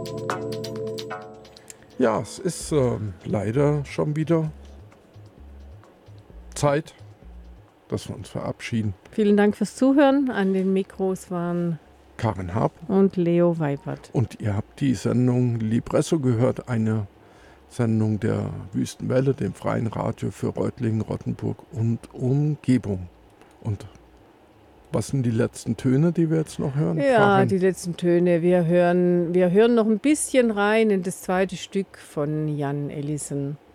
Ja, es ist leider schon wieder Zeit, dass wir uns verabschieden. Vielen Dank fürs Zuhören. An den Mikros waren Karin Hab und Leo Weipert. und ihr habt die Sendung Libresso gehört, eine Sendung der Wüstenwelle, dem freien Radio für Reutlingen, Rottenburg und Umgebung. Und was sind die letzten Töne, die wir jetzt noch hören? Ja, Karin? die letzten Töne. Wir hören noch ein bisschen rein in das zweite Stück von Jan Ellison.